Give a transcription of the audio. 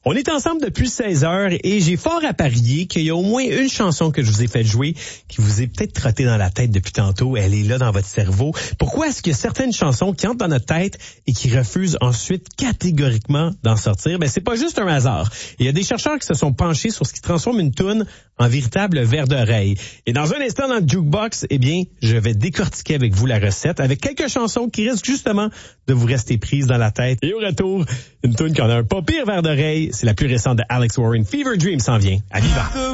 On est ensemble depuis 16 heures et j'ai fort à parier qu'il y a au moins une chanson que je vous ai fait jouer qui vous est peut-être trottée dans la tête depuis tantôt. Elle est là dans votre cerveau. Pourquoi est-ce qu'il y a certaines chansons qui entrent dans notre tête et qui refusent ensuite catégoriquement d'en sortir? Ben, c'est pas juste un hasard. Il y a des chercheurs qui se sont penchés sur ce qui transforme une toune en véritable verre d'oreille. Et dans un instant dans le Jukebox, eh bien, je vais décortiquer avec vous la recette avec quelques chansons qui risquent justement de vous rester prises dans la tête. Et au retour, une toune qui en a un pas pire verre d'oreille. C'est la plus récente de Alex Warren. Fever Dream s'en vient. À Viva!